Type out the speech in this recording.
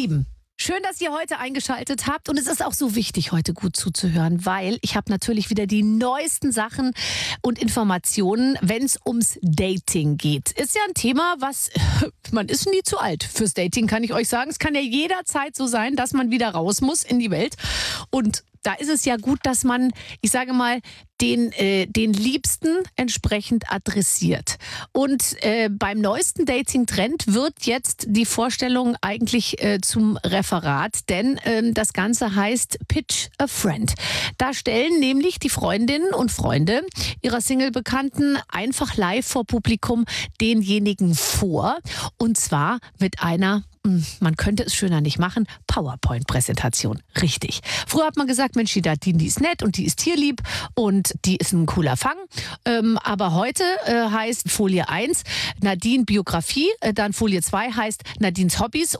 Lieben, schön, dass ihr heute eingeschaltet habt. Und es ist auch so wichtig, heute gut zuzuhören, weil ich habe natürlich wieder die neuesten Sachen und Informationen, wenn es ums Dating geht. Ist ja ein Thema, man ist nie zu alt fürs Dating, kann ich euch sagen. Es kann ja jederzeit so sein, dass man wieder raus muss in die Welt. Und da ist es ja gut, dass man, ich sage mal, den Liebsten entsprechend adressiert. Und beim neuesten Dating-Trend wird jetzt die Vorstellung eigentlich zum Referat, denn das Ganze heißt Pitch a Friend. Da stellen nämlich die Freundinnen und Freunde ihrer Single-Bekannten einfach live vor Publikum denjenigen vor. Und zwar mit einer, man könnte es schöner nicht machen, PowerPoint-Präsentation. Richtig. Früher hat man gesagt, Mensch, die Nadine, die ist nett und die ist tierlieb und die ist ein cooler Fang. Aber heute heißt Folie 1 Nadine Biografie, dann Folie 2 heißt Nadines Hobbys